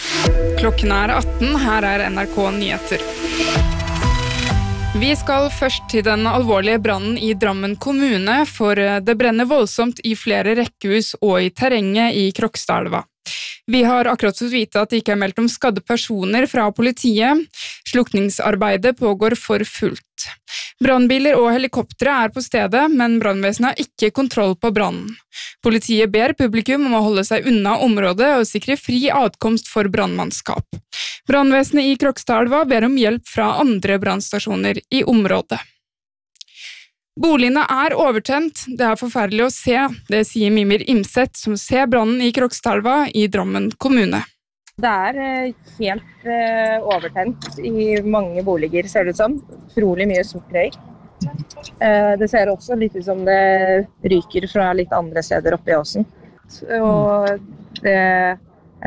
Klokken 18, her NRK Nyheter. Vi skal først til den alvorlige brannen i Drammen kommune, for det brenner voldsomt i flere rekkehus og i terrenget i Krokstadelva. Vi har akkurat fått vite at det ikke er meldt om skadde personer fra politiet. Slukningsarbeidet pågår for fullt. Brannbiler og helikoptre på stedet, men brannvesenet har ikke kontroll på brannen. Politiet ber publikum om å holde seg unna området og sikre fri adkomst for brannmannskap. Brannvesenet i Krokstadelva ber om hjelp fra andre brannstasjoner i området. Boligene overtent, det forferdelig å se, det sier Mimir Imset, som ser brannen i Krokstadelva i Drammen kommune. Det helt overtent i mange boliger, ser det ut som. Utrolig mye sort røyk. Det ser også litt ut som det ryker fra litt andre steder oppe i åsen. Og det